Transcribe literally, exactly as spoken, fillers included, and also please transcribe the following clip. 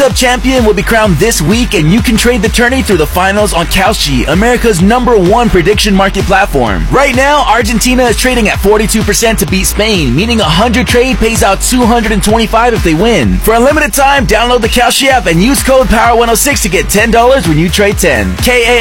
Cup champion will be crowned this week, and you can trade the tourney through the finals on Kalshi, America's number one prediction market platform. Right now, Argentina is trading at forty-two percent to beat Spain, meaning a one hundred trade pays out two hundred twenty-five if they win. For a limited time, download the Kalshi app and use code Power one oh six to get ten dollars when you trade ten. K A